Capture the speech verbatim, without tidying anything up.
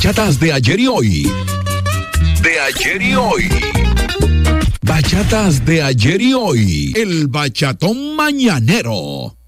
Bachatas de ayer y hoy. De ayer y hoy. Bachatas de ayer y hoy. El bachatón mañanero.